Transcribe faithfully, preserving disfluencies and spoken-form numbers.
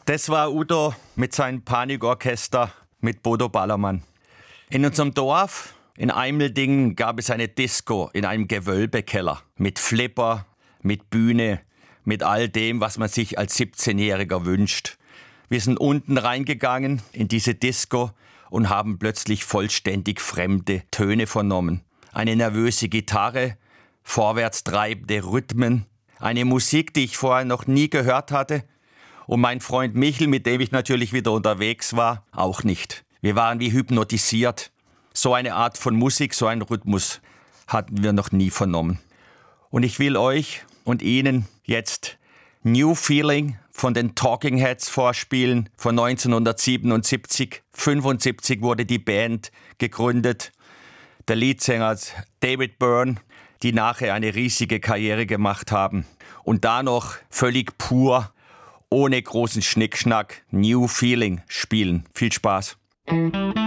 Das war Udo mit seinem Panikorchester mit Bodo Ballermann. In unserem Dorf, in Eimeldingen, gab es eine Disco in einem Gewölbekeller. Mit Flipper, mit Bühne, mit all dem, was man sich als siebzehnjähriger wünscht. Wir sind unten reingegangen in diese Disco und haben plötzlich vollständig fremde Töne vernommen. Eine nervöse Gitarre, vorwärts treibende Rhythmen, eine Musik, die ich vorher noch nie gehört hatte. Und mein Freund Michel, mit dem ich natürlich wieder unterwegs war, auch nicht. Wir waren wie hypnotisiert. So eine Art von Musik, so einen Rhythmus hatten wir noch nie vernommen. Und ich will euch und Ihnen jetzt New Feeling von den Talking Heads vorspielen, von neunzehnhundertsiebenundsiebzig. fünfundsiebzig wurde die Band gegründet. Der Leadsänger David Byrne, die nachher eine riesige Karriere gemacht haben. Und da noch völlig pur, ohne großen Schnickschnack, New Feeling spielen. Viel Spaß.